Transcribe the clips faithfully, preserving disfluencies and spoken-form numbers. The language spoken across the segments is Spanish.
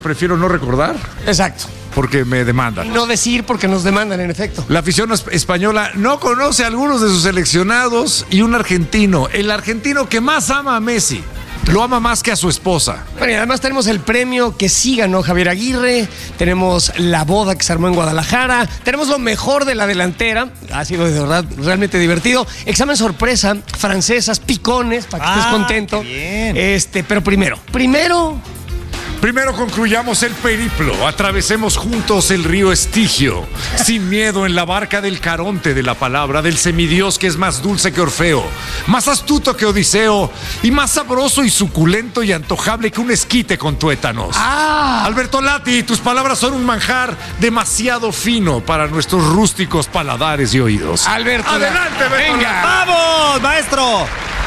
Prefiero no recordar. Exacto. Porque me demandan. Y no decir porque nos demandan, en efecto. La afición española no conoce a algunos de sus seleccionados y un argentino, el argentino que más ama a Messi, lo ama más que a su esposa. Bueno, y además tenemos el premio que sí ganó Javier Aguirre, tenemos la boda que se armó en Guadalajara, tenemos lo mejor de la delantera, ha sido de verdad realmente divertido, examen sorpresa, francesas, picones, para que ah, estés contento. Bien. Este, pero primero, primero... Primero concluyamos el periplo, atravesemos juntos el río Estigio, sin miedo en la barca del Caronte de la palabra, del semidios que es más dulce que Orfeo, más astuto que Odiseo y más sabroso y suculento y antojable que un esquite con tuétanos. ¡Ah! Alberto Lati, tus palabras son un manjar demasiado fino para nuestros rústicos paladares y oídos. Alberto, adelante, venga. ¡Vamos, maestro!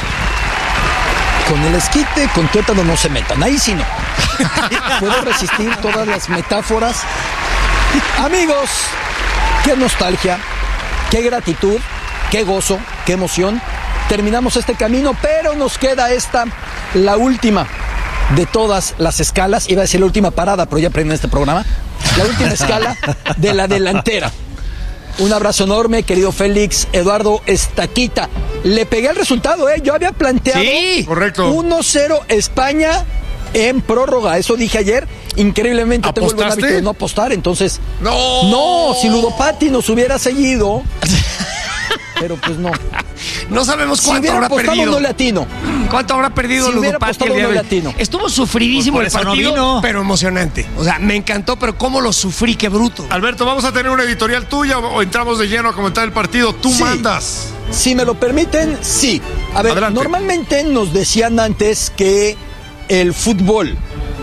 Con el esquite, con tuétano no se metan, ahí sí no. Puedo resistir todas las metáforas. Amigos, qué nostalgia, qué gratitud, qué gozo, qué emoción. Terminamos este camino, pero nos queda esta, la última de todas las escalas. Iba a decir la última parada, pero ya aprendí en este programa. La última escala de la delantera. Un abrazo enorme, querido Félix, Eduardo Estaquita. Le pegué el resultado, ¿eh? Yo había planteado sí, correcto. uno cero España en prórroga. Eso dije ayer. Increíblemente tengo el buen hábito de no apostar, entonces... ¡No! No, si Ludopati nos hubiera seguido... Pero pues no. No sabemos cuánto si habrá apostado, perdido. No latino. ¿Cuánto habrá perdido si Ludopati el día no de hoy? latino. Estuvo sufridísimo pues el partido, no pero emocionante. O sea, me encantó, pero cómo lo sufrí, qué bruto. Alberto, ¿vamos a tener una editorial tuya o entramos de lleno a comentar el partido? Tú sí. mandas. Si me lo permiten, sí. A ver, adelante. Normalmente nos decían antes que el fútbol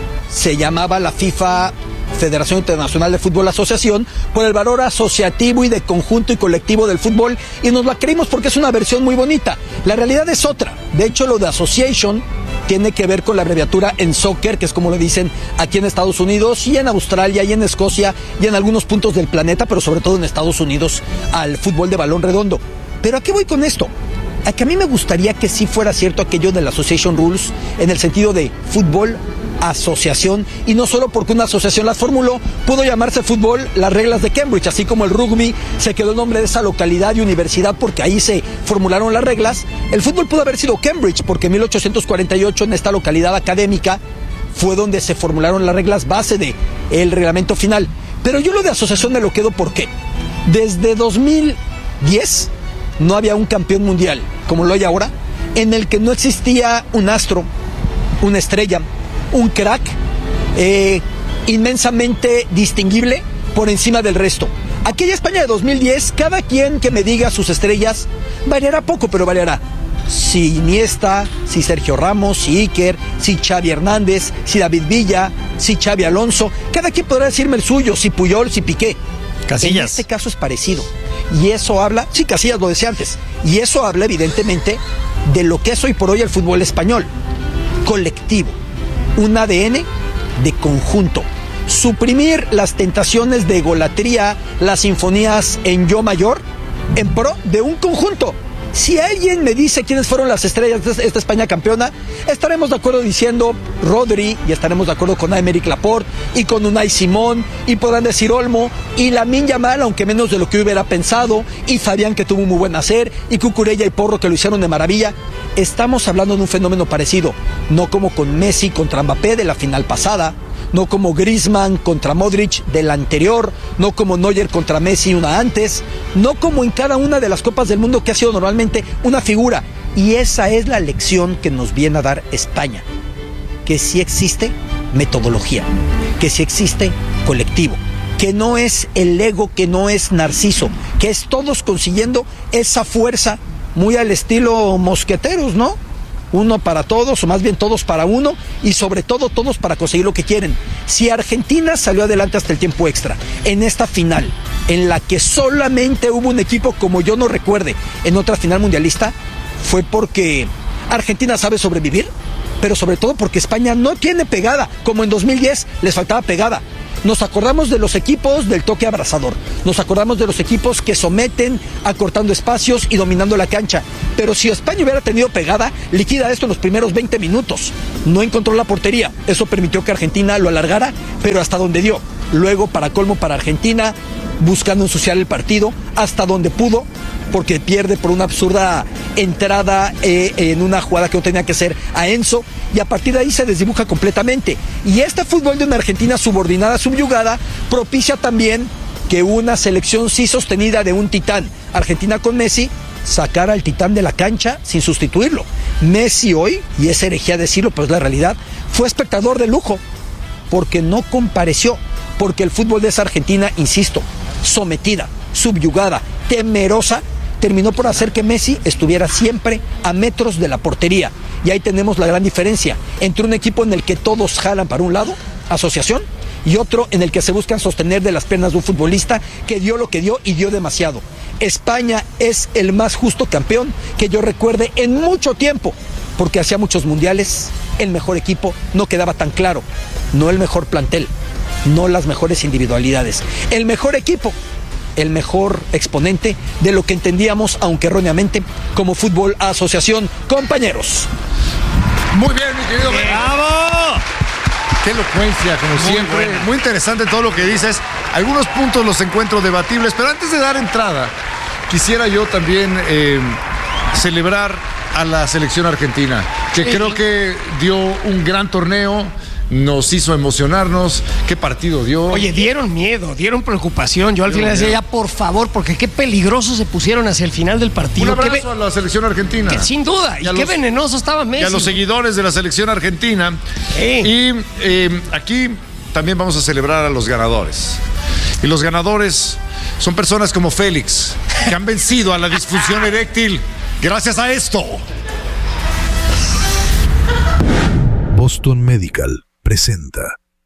se llamaba la FIFA Federación Internacional de Fútbol Asociación por el valor asociativo y de conjunto y colectivo del fútbol, y nos la creímos porque es una versión muy bonita. La realidad es otra. De hecho, lo de association tiene que ver con la abreviatura en soccer, que es como le dicen aquí en Estados Unidos y en Australia y en Escocia y en algunos puntos del planeta, pero sobre todo en Estados Unidos, al fútbol de balón redondo. Pero ¿a qué voy con esto? A que a mí me gustaría que sí fuera cierto aquello de la association rules en el sentido de fútbol asociación, y no solo porque una asociación las formuló, pudo llamarse fútbol las reglas de Cambridge, así como el rugby se quedó el nombre de esa localidad y universidad porque ahí se formularon las reglas. El fútbol pudo haber sido Cambridge porque en mil ochocientos cuarenta y ocho en esta localidad académica fue donde se formularon las reglas base de el reglamento final. Pero yo lo de asociación me lo quedo porque desde dos mil diez no había un campeón mundial como lo hay ahora, en el que no existía un astro, una estrella, un crack eh, inmensamente distinguible por encima del resto. Aquella España de dos mil diez, cada quien que me diga sus estrellas variará poco, pero variará. Si Iniesta, si Sergio Ramos, si Iker, si Xavi Hernández, si David Villa, si Xavi Alonso, cada quien podrá decirme el suyo, si Puyol, si Piqué. Casillas. En este caso es parecido. Y eso habla, sí, Casillas lo decía antes, y eso habla evidentemente de lo que es hoy por hoy el fútbol español. Colectivo. Un A D N de conjunto. Suprimir las tentaciones de egolatría, las sinfonías en yo mayor, en pro de un conjunto. Si alguien me dice quiénes fueron las estrellas de esta España campeona, estaremos de acuerdo diciendo Rodri, y estaremos de acuerdo con Aymeric Laporte y con Unai Simón, y podrán decir Olmo, y Lamine Yamal, aunque menos de lo que hubiera pensado, y Fabián, que tuvo un muy buen hacer, y Cucurella y Porro, que lo hicieron de maravilla. Estamos hablando de un fenómeno parecido, no como con Messi contra Mbappé de la final pasada, no como Griezmann contra Modric de la anterior, no como Neuer contra Messi una antes, no como en cada una de las Copas del Mundo que ha sido normalmente una figura. Y esa es la lección que nos viene a dar España, que sí existe metodología, que sí existe colectivo, que no es el ego, que no es Narciso, que es todos consiguiendo esa fuerza muy al estilo mosqueteros, ¿no? Uno para todos, o más bien todos para uno, y sobre todo todos para conseguir lo que quieren. Si Argentina salió adelante hasta el tiempo extra, en esta final, en la que solamente hubo un equipo como yo no recuerde en otra final mundialista, fue porque Argentina sabe sobrevivir, pero sobre todo porque España no tiene pegada, como en dos mil diez les faltaba pegada. Nos acordamos de los equipos del toque abrazador. Nos acordamos de los equipos que someten, acortando espacios y dominando la cancha. Pero si España hubiera tenido pegada, liquida esto en los primeros veinte minutos. No encontró la portería. Eso permitió que Argentina lo alargara, pero hasta donde dio. Luego, para colmo, para Argentina, buscando ensuciar el partido, hasta donde pudo, porque pierde por una absurda entrada eh, en una jugada que no tenía que ser a Enzo, y a partir de ahí se desdibuja completamente. Y este fútbol de una Argentina subordinada, subyugada, propicia también que una selección sí sostenida de un titán, Argentina con Messi, sacara al titán de la cancha sin sustituirlo. Messi hoy, y es herejía decirlo, pero es la realidad, fue espectador de lujo, porque no compareció, porque el fútbol de esa Argentina, insisto, sometida, subyugada, temerosa, terminó por hacer que Messi estuviera siempre a metros de la portería. Y ahí tenemos la gran diferencia entre un equipo en el que todos jalan para un lado, asociación, y otro en el que se buscan sostener de las piernas de un futbolista que dio lo que dio y dio demasiado. España es el más justo campeón que yo recuerde en mucho tiempo, porque hacía muchos mundiales, el mejor equipo no quedaba tan claro, no el mejor plantel, no las mejores individualidades, el mejor equipo, el mejor exponente de lo que entendíamos, aunque erróneamente, como fútbol a asociación. Compañeros. Muy bien, mi querido. ¡Bravo! Qué elocuencia, como Muy siempre. buena. Muy interesante todo lo que dices. Algunos puntos los encuentro debatibles, pero antes de dar entrada, quisiera yo también eh, celebrar a la selección argentina, que creo que dio un gran torneo. Nos hizo emocionarnos. ¿Qué partido dio? Oye, dieron miedo, dieron preocupación. Yo al Dieron final decía, miedo. ya por favor, porque qué peligrosos se pusieron hacia el final del Un partido. Qué abrazo ve- a la selección argentina. que sin duda, y, Y a qué los- venenoso estaba Messi. Y a los seguidores de la selección argentina. Sí. Y eh, aquí también vamos a celebrar a los ganadores. Y los ganadores son personas como Félix, que han vencido a la disfunción eréctil gracias a esto. Boston Medical presenta.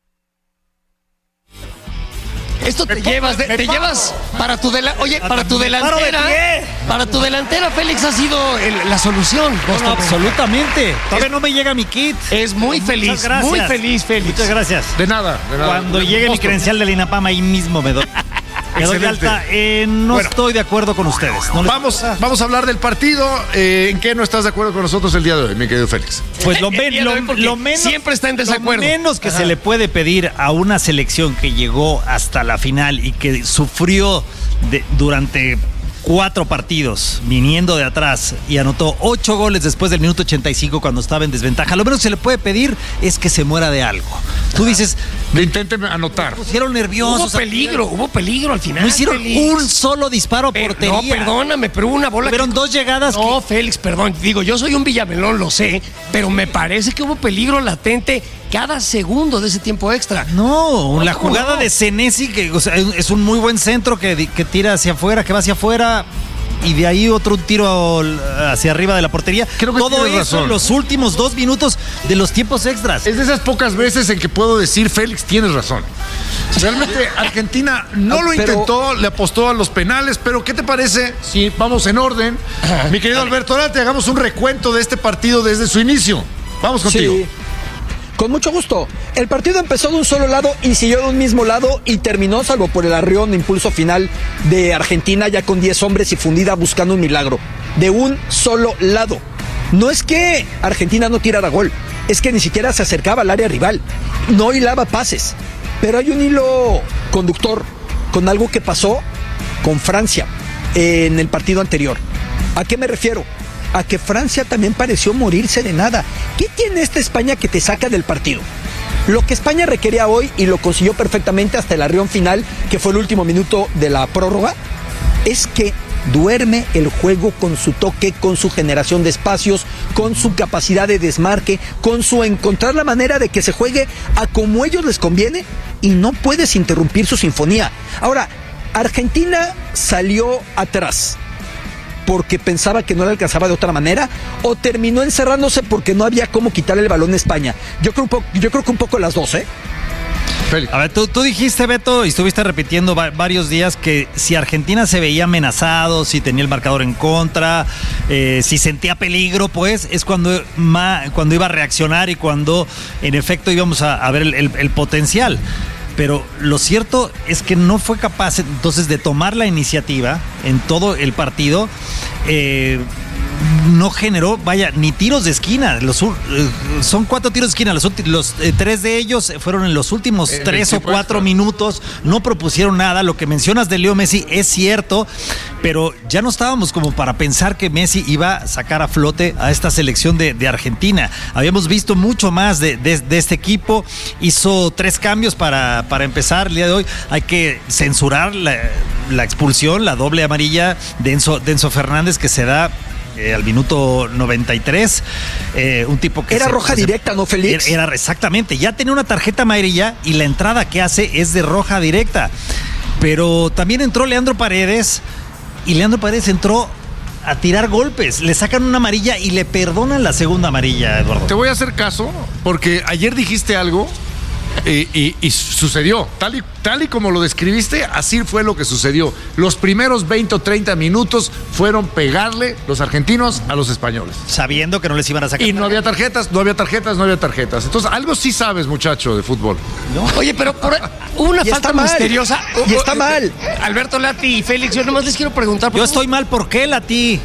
Esto te llevas, de- me te paro. llevas para tu dela- oye, para tu Me paro de delantera. pie. Para tu delantera, Félix ha sido el- la solución. No, Boston. absolutamente. Todavía no me llega mi kit. Es muy Muchas feliz, gracias. muy feliz, Félix. Muchas gracias. De nada, de nada. Cuando llegue mi Boston. credencial del INAPAM, ahí mismo me doy. Me doy de Excelente. alta. Eh, no Bueno. estoy de acuerdo con ustedes. No les- Vamos, vamos a hablar del partido. Eh, ¿En qué no estás de acuerdo con nosotros el día de hoy, mi querido Félix? Pues lo, El men- día de lo- hoy, porque lo menos, siempre está en desacuerdo. Lo menos que Ajá. se le puede pedir a una selección que llegó hasta la final y que sufrió de- durante cuatro partidos viniendo de atrás y anotó ocho goles después del minuto ochenta y cinco cuando estaba en desventaja. Lo menos que se le puede pedir es que se muera de algo. Tú dices, Que intenten anotar. pusieron Hubo nerviosos. peligro, hubo peligro al final. No hicieron Félix. un solo disparo a Pero- portería. No, perdóname, pero hubo una bola. Tuvieron que- dos llegadas No, Félix, perdón. Digo, yo soy un Villamelón, lo sé, pero me parece que hubo peligro latente cada segundo de ese tiempo extra. No, la ¿cómo jugada no? de Senesi, que o sea, es un muy buen centro que, que tira hacia afuera, que va hacia afuera. Y de ahí otro tiro hacia arriba de la portería. Creo que Todo tienes eso razón. en los últimos dos minutos de los tiempos extras. Es de esas pocas veces en que puedo decir, Félix, tienes razón. Realmente Argentina no lo Pero- intentó, le apostó a los penales, pero ¿qué te parece si vamos en orden? Mi querido Alberto, ahora te hagamos un recuento de este partido desde su inicio. Vamos contigo. Sí. Con mucho gusto. El partido empezó de un solo lado y siguió de un mismo lado y terminó, salvo por el arrión de impulso final de Argentina, ya con diez hombres y fundida buscando un milagro. De un solo lado. No es que Argentina no tirara gol, es que ni siquiera se acercaba al área rival. No hilaba pases. Pero hay un hilo conductor con algo que pasó con Francia en el partido anterior. ¿A qué me refiero? A que Francia también pareció morirse de nada. ¿Qué tiene esta España que te saca del partido? Lo que España requería hoy, y lo consiguió perfectamente hasta el arrión final, que fue el último minuto de la prórroga, es que duerme el juego con su toque, con su generación de espacios, con su capacidad de desmarque, con su encontrar la manera de que se juegue a como ellos les conviene y no puedes interrumpir su sinfonía. Ahora, Argentina salió atrás porque pensaba que no le alcanzaba de otra manera, o terminó encerrándose porque no había cómo quitarle el balón a España. Yo creo, un po- yo creo que un poco las dos, ¿eh? Félix. A ver, tú, tú dijiste, Beto, y estuviste repitiendo va- varios días que si Argentina se veía amenazado, si tenía el marcador en contra, eh, si sentía peligro, pues es cuando, ma- cuando iba a reaccionar y cuando en efecto íbamos a, a ver el, el- el potencial. pero lo cierto es que no fue capaz entonces de tomar la iniciativa en todo el partido. Eh, no generó, vaya, ni tiros de esquina. Los, uh, son cuatro tiros de esquina. Los, los eh, tres de ellos fueron en los últimos eh, tres o cuatro minutos. No propusieron nada. Lo que mencionas de Leo Messi es cierto, pero ya no estábamos como para pensar que Messi iba a sacar a flote a esta selección de, de Argentina. Habíamos visto mucho más de, de, de este equipo. Hizo tres cambios para, para empezar el día de hoy. Hay que censurar la, la expulsión, la doble amarilla de Enzo, de Enzo Fernández, que se da Eh, al minuto noventa y tres, eh, un tipo que era se, roja se, directa, ¿no, Félix? Era, era exactamente, ya tenía una tarjeta amarilla y la entrada que hace es de roja directa. Pero también entró Leandro Paredes y Leandro Paredes entró a tirar golpes, le sacan una amarilla y le perdonan la segunda amarilla, Eduardo. Te voy a hacer caso porque ayer dijiste algo y, y, y sucedió, tal y, tal y como lo describiste, así fue lo que sucedió. Los primeros veinte o treinta minutos fueron pegarle los argentinos a los españoles. Sabiendo que no les iban a sacar. Y no había tarjetas, no había tarjetas, no había tarjetas. Entonces, algo sí sabes, muchacho, de fútbol. ¿No? Oye, pero por, hubo una y falta está misteriosa. Y está mal. Alberto Lati y Félix, yo nomás les quiero preguntar. Yo estoy mal, ¿por qué, Lati?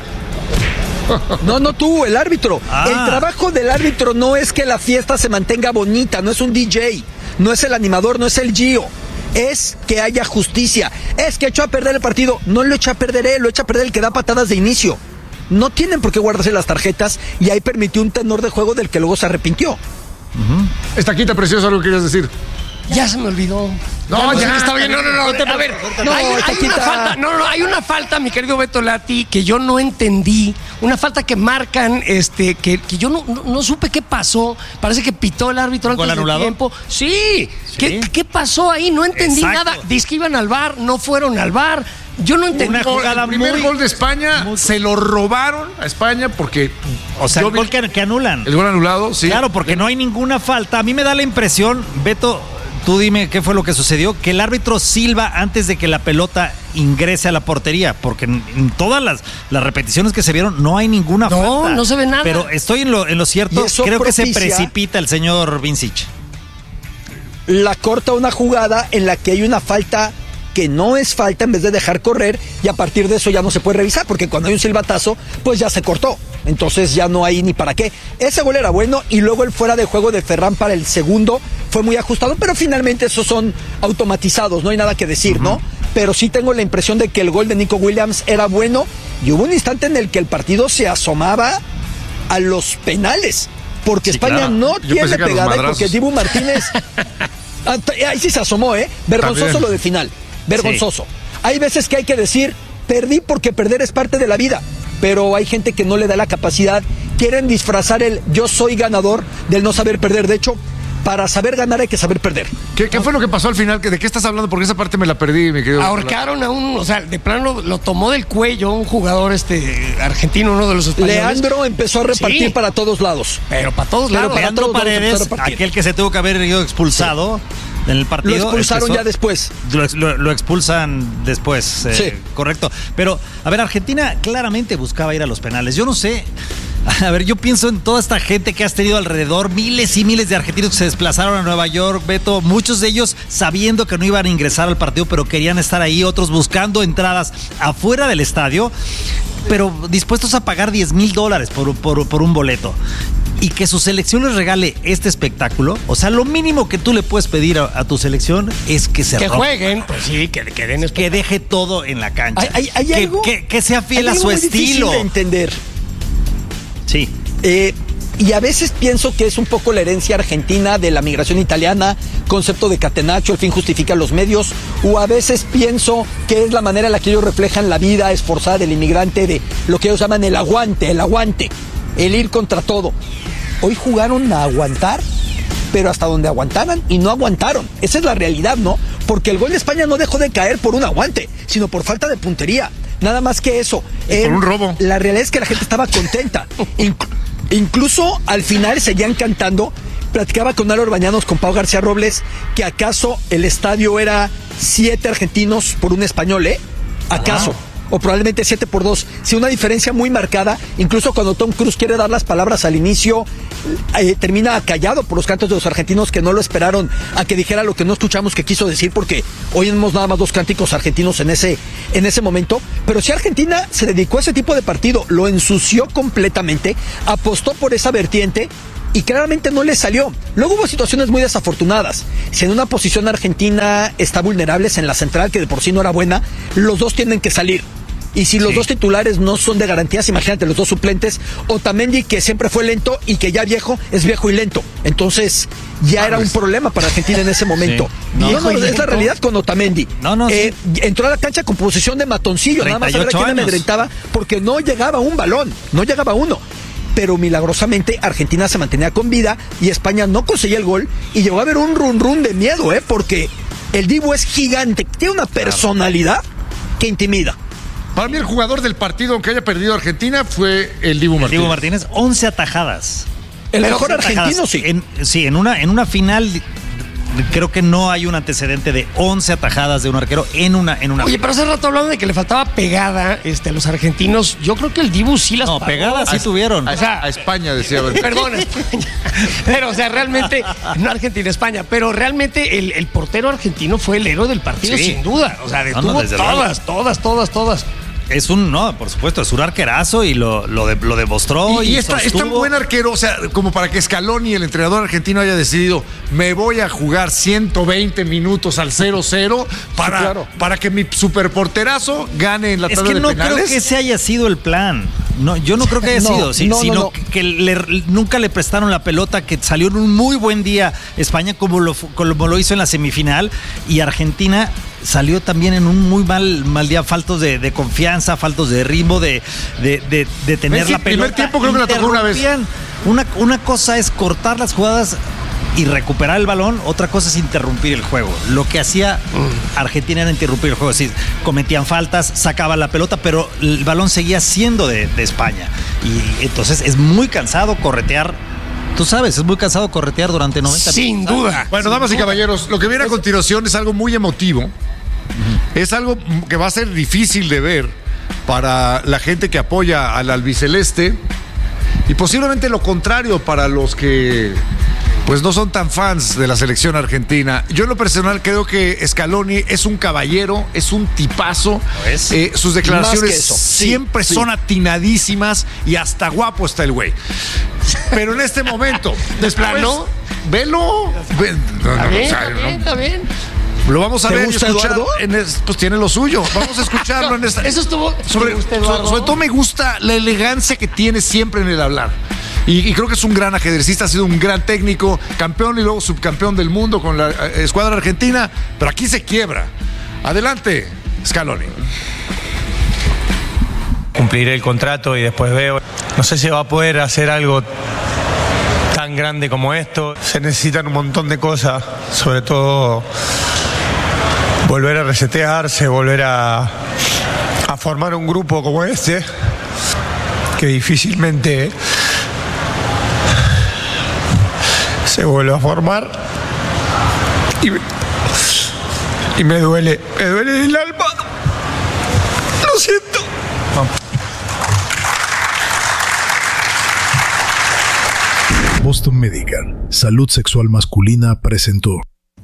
No, no tú, el árbitro. Ah. El trabajo del árbitro no es que la fiesta se mantenga bonita, no es un D J, no es el animador, no es el Gio. Es que haya justicia. Es que echó a perder el partido. No lo echa a perder él, lo echa a perder el que da patadas de inicio. No tienen por qué guardarse las tarjetas y ahí permitió un tenor de juego del que luego se arrepintió. Uh-huh. Estaquita preciosa, algo querías decir. Ya se me olvidó. No, ya, ya está bien. No, no, no. A ver, no, hay, hay una falta. No, no, hay una falta, mi querido Beto Lati, que yo no entendí. Una falta que marcan, este, que, que yo no, no, no supe qué pasó. Parece que pitó el árbitro antes del tiempo. Sí. sí. ¿Qué, ¿Qué pasó ahí? No entendí Exacto. nada. Dice que iban al bar, no fueron al bar. Yo no entendí. Una jugada el primer muy, gol de España muy... se lo robaron a España porque. O sea, el gol que, que anulan. El gol anulado, sí. Claro, porque no hay ninguna falta. A mí me da la impresión, Beto. Tú dime qué fue lo que sucedió, que el árbitro silba antes de que la pelota ingrese a la portería, porque en, en todas las, las repeticiones que se vieron no hay ninguna no, falta. No, no se ve nada. Pero estoy en lo, en lo cierto, creo propicia, que se precipita el señor Vincic. La corta una jugada en la que hay una falta que no es falta en vez de dejar correr y a partir de eso ya no se puede revisar porque cuando hay un silbatazo pues ya se cortó, entonces ya no hay ni para qué. Ese gol era bueno y luego el fuera de juego de Ferran para el segundo fue muy ajustado, pero finalmente esos son automatizados, no hay nada que decir, uh-huh. ¿no? Pero sí tengo la impresión de que el gol de Nico Williams era bueno y hubo un instante en el que el partido se asomaba a los penales porque sí, España claro. no Yo tiene pegada y porque Dibu Martínez ahí sí se asomó, ¿eh? Vergonzoso También. Lo del final. Vergonzoso. Sí. Hay veces que hay que decir, perdí porque perder es parte de la vida, pero hay gente que no le da la capacidad, quieren disfrazar el yo soy ganador del no saber perder. De hecho, para saber ganar hay que saber perder. ¿Qué, qué fue lo que pasó al final? ¿De qué estás hablando? Porque esa parte me la perdí, mi querido. Ahorcaron a un, o sea, de plano lo, lo tomó del cuello un jugador este argentino, uno de los españoles. Leandro empezó a repartir sí. para todos lados. Pero para todos lados. Pero Leandro Paredes, aquel que se tuvo que haber ido expulsado. Sí. En el partido. Lo expulsaron empezó, ya después. Lo, lo, lo expulsan después. Eh, sí. Correcto. Pero, a ver, Argentina claramente buscaba ir a los penales. Yo no sé. A ver, yo pienso en toda esta gente que has tenido alrededor, miles y miles de argentinos que se desplazaron a Nueva York, Beto, muchos de ellos sabiendo que no iban a ingresar al partido, pero querían estar ahí, otros buscando entradas afuera del estadio, pero dispuestos a pagar diez mil dólares por, por, por un boleto. Y que su selección les regale este espectáculo, o sea, lo mínimo que tú le puedes pedir a, a tu selección es que se que rompa. jueguen, pues sí, que, que den que deje todo en la cancha, hay, hay, hay que, algo, que, que sea fiel hay a su algo estilo. Muy difícil de entender. Sí. Eh, y a veces pienso que es un poco la herencia argentina de la migración italiana, concepto de catenaccio, el fin justifica los medios, o a veces pienso que es la manera en la que ellos reflejan la vida esforzada del inmigrante, de lo que ellos llaman el aguante, el aguante, el ir contra todo. Hoy jugaron a aguantar, pero hasta donde aguantaban y no aguantaron. Esa es la realidad, ¿no? Porque el gol de España no dejó de caer por un aguante, sino por falta de puntería. Nada más que eso. Eh, por un robo. La realidad es que la gente estaba contenta. Inc- incluso al final seguían cantando. Platicaba con Álvaro Bañanos, con Pau García Robles, que acaso el estadio era siete argentinos por un español, ¿eh? ¿Acaso? o probablemente siete por dos. Sí, una diferencia muy marcada. Incluso cuando Tom Cruise quiere dar las palabras al inicio, eh, termina callado por los cantos de los argentinos que no lo esperaron a que dijera lo que no escuchamos que quiso decir, porque oímos nada más dos cánticos argentinos en ese, en ese momento. Pero si Argentina se dedicó a ese tipo de partido, lo ensució completamente, apostó por esa vertiente y claramente no le salió. Luego hubo situaciones muy desafortunadas. Si en una posición Argentina está vulnerable en la central, que de por sí no era buena, los dos tienen que salir. Y si los sí. dos titulares no son de garantías, imagínate los dos suplentes. Otamendi, que siempre fue lento y que ya viejo, es viejo y lento. Entonces ya ah, era pues. un problema para Argentina en ese momento. Sí. No, no, no, es la realidad con Otamendi. No, no, eh, sí. Entró a la cancha con posición de matoncillo, nada más a ver a quién amedrentaba, porque no llegaba un balón, no llegaba uno. Pero milagrosamente Argentina se mantenía con vida y España no conseguía el gol y llegó a haber un run run de miedo, ¿eh? Porque el Dibu es gigante, tiene una personalidad que intimida. Para mí el jugador del partido, aunque haya perdido Argentina, fue el Dibu Martínez. El Dibu Martínez, once atajadas. El Pero mejor argentino, atajadas. sí. En, sí, en una, en una final... Creo que no hay un antecedente de once atajadas de un arquero en una en una. Oye, pero hace rato hablaban de que le faltaba pegada este, a los argentinos. Yo creo que el Dibu sí las No, pagó. pegadas sí a, tuvieron. A, o sea, a España, decía. Perdón, España. Pero, o sea, realmente, no Argentina, España, pero realmente el, el portero argentino fue el héroe del partido, sí. sin duda. O sea, detuvo no, no, todas, todas, todas, todas. Es un, no, por supuesto, es un arquerazo y lo, lo, de, lo demostró. Y, y, y está, es tan buen arquero, o sea, como para que Scaloni, el entrenador argentino, haya decidido, me voy a jugar ciento veinte minutos al cero cero para, sí, claro. para que mi superporterazo gane en la tabla es que de no penales. No creo que ese haya sido el plan. No, yo no creo que haya no, sido, sí, no, sino no, no. que le, nunca le prestaron la pelota, que salió en un muy buen día España como lo, como lo hizo en la semifinal, y Argentina salió también en un muy mal, mal día, faltos de, de confianza, faltos de ritmo, de, de, de, de tener sí, la pelota. El primer tiempo creo que la tocó una vez. Una, una cosa es cortar las jugadas y recuperar el balón, otra cosa es interrumpir el juego. Lo que hacía Argentina era interrumpir el juego, es decir, cometían faltas, sacaban la pelota, pero el balón seguía siendo de, de España. Y entonces es muy cansado corretear. Tú sabes, es muy cansado corretear durante noventa Sin minutos. Sin duda. Bueno, sin damas duda. y caballeros, lo que viene a continuación es algo muy emotivo. Uh-huh. Es algo que va a ser difícil de ver para la gente que apoya al albiceleste y posiblemente lo contrario para los que pues no son tan fans de la selección argentina. Yo en lo personal creo que Scaloni es un caballero, es un tipazo. ¿Es? Eh, sus declaraciones sí, siempre sí. son atinadísimas y hasta guapo está el güey. Pero en este momento, ¿de plano? Velo. Ve, no, está no, bien, o sea, está bien, no. está bien. Lo vamos a ¿Te ver y gusta escuchar. Eduardo? En es, pues tiene lo suyo. Vamos a escucharlo no, en esta. Eso estuvo. Sobre, gusta, sobre, sobre todo me gusta la elegancia que tiene siempre en el hablar. Y, y creo que es un gran ajedrecista, ha sido un gran técnico, campeón y luego subcampeón del mundo con la eh, escuadra argentina, pero aquí se quiebra. Adelante, Scaloni. Cumpliré el contrato y después veo. No sé si va a poder hacer algo tan grande como esto. Se necesitan un montón de cosas, sobre todo volver a resetearse, volver a, a formar un grupo como este, que difícilmente se vuelve a formar. Y, y me duele, me duele el alma. Lo siento. Vamos. Boston Medical, Salud Sexual Masculina presentó.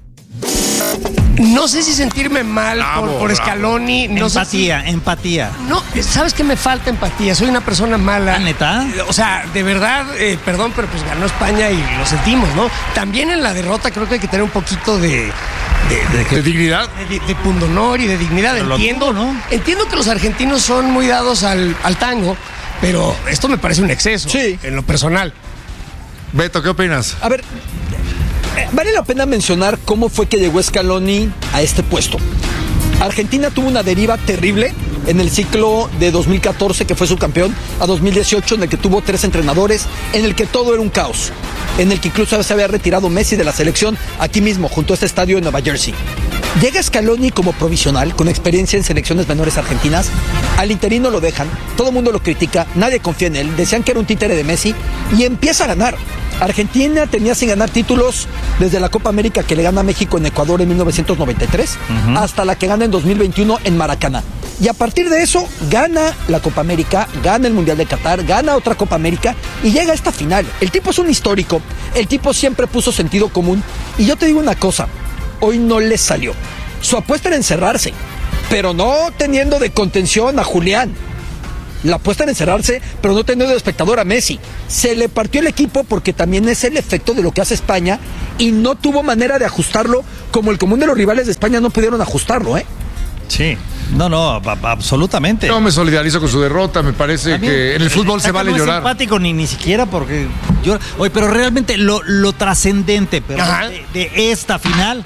No sé si sentirme mal bravo, por, por Scaloni. No empatía, sé si, empatía. No, ¿sabes qué me falta empatía? Soy una persona mala. ¿Neta? O sea, de verdad, eh, perdón, pero pues ganó España y lo sentimos, ¿no? También en la derrota creo que hay que tener un poquito de... ¿De, de, de dignidad? De, de, de pundonor y de dignidad. Pero entiendo, tuvo, ¿no? Entiendo que los argentinos son muy dados al, al tango, pero esto me parece un exceso. Sí. En lo personal. Beto, ¿qué opinas? A ver, vale la pena mencionar cómo fue que llegó Scaloni a este puesto. Argentina tuvo una deriva terrible en el ciclo de dos mil catorce, que fue subcampeón, a dos mil dieciocho, en el que tuvo tres entrenadores, en el que todo era un caos, en el que incluso se había retirado Messi de la selección aquí mismo, junto a este estadio en Nueva Jersey. Llega Scaloni como provisional, con experiencia en selecciones menores argentinas. Al interino lo dejan, todo el mundo lo critica, nadie confía en él, decían que era un títere de Messi, y empieza a ganar. Argentina tenía sin ganar títulos desde la Copa América que le gana a México en Ecuador en mil novecientos noventa y tres, uh-huh, hasta la que gana en dos mil veintiuno en Maracaná. Y a partir de eso, gana la Copa América, gana el Mundial de Qatar, gana otra Copa América y llega a esta final. El tipo es un histórico, el tipo siempre puso sentido común. Y yo te digo una cosa, hoy no le salió. Su apuesta era encerrarse, pero no teniendo de contención a Julián. La apuesta era encerrarse, pero no teniendo de espectador a Messi. Se le partió el equipo porque también es el efecto de lo que hace España y no tuvo manera de ajustarlo como el común de los rivales de España no pudieron ajustarlo, ¿eh? Sí, no, no, a- absolutamente. No me solidarizo con su derrota, me parece También, que en el fútbol se acá vale no llorar. Es simpático ni, ni siquiera porque yo, oye, pero realmente lo, lo trascendente pero de, de esta final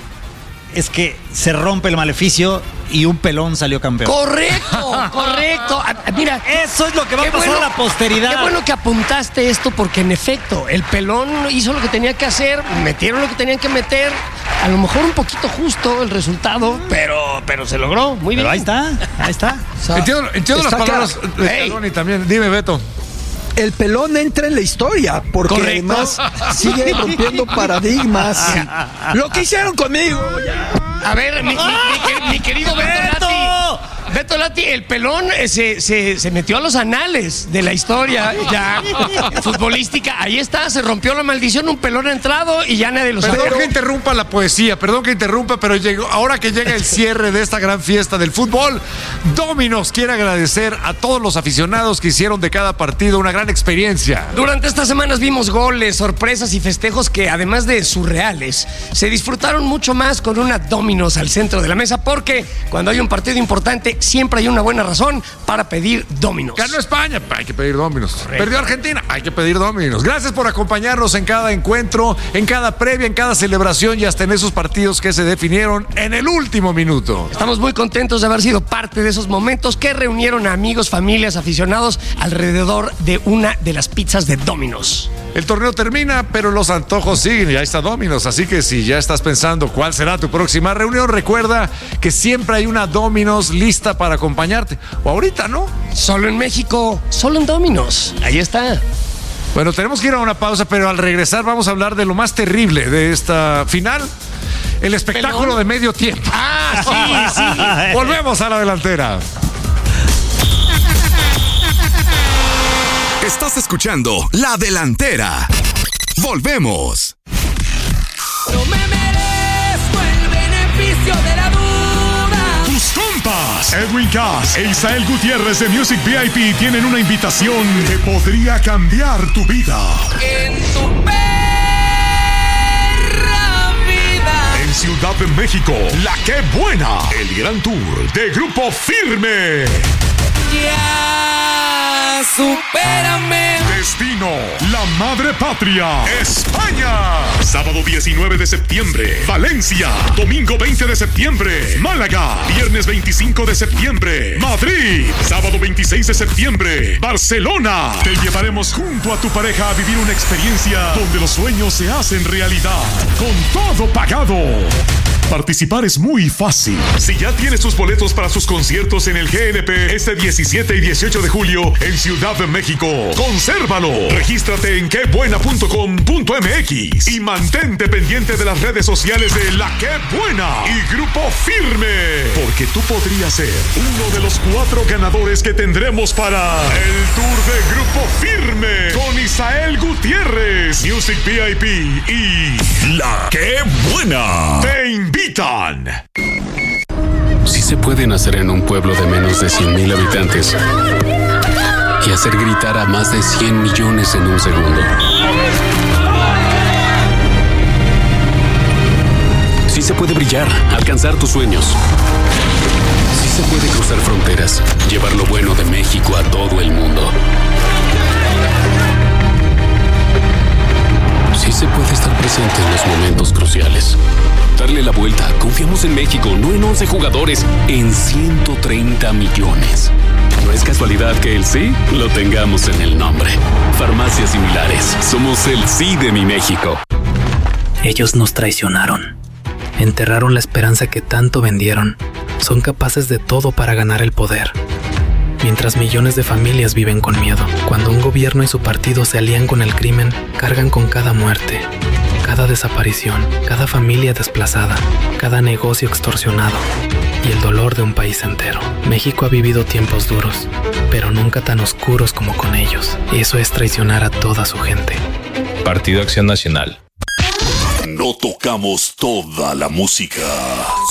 es que se rompe el maleficio y un pelón salió campeón. Correcto, correcto. Ah, Mira, Eso es lo que va qué a pasar bueno- a la posteridad. Qué bueno que apuntaste esto porque en efecto, el pelón hizo lo que tenía que hacer, metieron lo que tenían que meter, a lo mejor un poquito justo el resultado, pero, pero se logró, muy bien. Pero ahí está, ahí está. O sea, Entiendo, entiendo las está palabras claro. de Ey. Scaloni también. Dime, Beto. El pelón entra en la historia porque Correcto. además sigue rompiendo paradigmas. Lo que hicieron conmigo. A ver, mi, mi- mi- mi querido Beto ¡Beto! Lati, Beto Lati, el pelón eh, se, se, se metió a los anales de la historia ya futbolística. Ahí está, se rompió la maldición, un pelón ha entrado y ya nadie lo sabe. Perdón que interrumpa la poesía, perdón que interrumpa, pero llegó, ahora que llega el cierre de esta gran fiesta del fútbol, Domino's quiere agradecer a todos los aficionados que hicieron de cada partido una gran experiencia. Durante estas semanas vimos goles, sorpresas y festejos que, además de surreales, se disfrutaron mucho más con una Domino's al centro de la mesa, porque cuando hay un partido importante siempre hay una buena razón para pedir Domino's. Ganó España, hay que pedir Domino's. Perdió Argentina, hay que pedir Domino's. Gracias por acompañarnos en cada encuentro, en cada previa, en cada celebración y hasta en esos partidos que se definieron en el último minuto. Estamos muy contentos de haber sido parte de esos momentos que reunieron a amigos, familias, aficionados alrededor de una de las pizzas de Domino's. El torneo termina, pero los antojos siguen y ahí está Domino's. Así que si ya estás pensando cuál será tu próxima reunión, recuerda que siempre hay una Domino's lista para acompañarte. O ahorita, ¿no? Solo en México, solo en Domino's. Ahí está. Bueno, tenemos que ir a una pausa, pero al regresar vamos a hablar de lo más terrible de esta final. El espectáculo ¿Pelón? de medio tiempo. Ah, sí, sí. Volvemos a la delantera. Estás escuchando La Delantera. Volvemos. No me merezco el beneficio de la duda. Tus compas, Edwin Cass e Isael Gutiérrez de Music V I P tienen una invitación que podría cambiar tu vida. En tu perra vida. En Ciudad de México, La Qué Buena, el gran tour de Grupo Firme. Ya, supérame. Destino, la madre patria, España. Sábado diecinueve de septiembre, Valencia. Domingo veinte de septiembre, Málaga. Viernes veinticinco de septiembre, Madrid. Sábado veintiséis de septiembre, Barcelona. Te llevaremos junto a tu pareja a vivir una experiencia donde los sueños se hacen realidad. Con todo pagado. Participar es muy fácil. Si ya tienes tus boletos para sus conciertos en el G N P este diecisiete y dieciocho de julio en Ciudad de México, consérvalo. Regístrate en qué buena punto com punto m x y mantente pendiente de las redes sociales de La Qué Buena y Grupo Firme, porque tú podrías ser uno de los cuatro ganadores que tendremos para el Tour de Grupo Firme con Isael Gutiérrez, Music V I P y La Qué Buena. Te invitan. Sí se puede nacer en un pueblo de menos de cien mil habitantes y hacer gritar a más de cien millones en un segundo. Sí se puede brillar, alcanzar tus sueños. Sí se puede cruzar fronteras, llevar lo bueno de México a todo el mundo. Sí se puede estar presente en los momentos cruciales. Darle la vuelta. Confiamos en México, no en once jugadores, en ciento treinta millones. No es casualidad que el sí lo tengamos en el nombre. Farmacias Similares. Somos el sí de mi México. Ellos nos traicionaron. Enterraron la esperanza que tanto vendieron. Son capaces de todo para ganar el poder. Mientras millones de familias viven con miedo. Cuando un gobierno y su partido se alían con el crimen, cargan con cada muerte. cada desaparición, cada familia desplazada, cada negocio extorsionado y el dolor de un país entero. México ha vivido tiempos duros, pero nunca tan oscuros como con ellos. Eso es traicionar a toda su gente. Partido Acción Nacional. No tocamos toda la música,